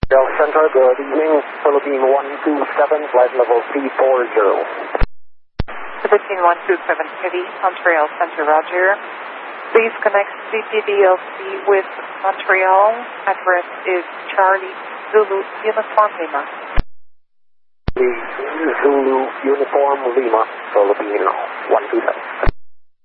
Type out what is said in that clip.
Del Center, good evening. Philippine 127, flight level C40. Philippine 127 Heavy, Montreal Center, Roger. Please connect CPDLC with Montreal. Address is Charlie Zulu Uniform Lima. Zulu Uniform Lima, Philippine 127.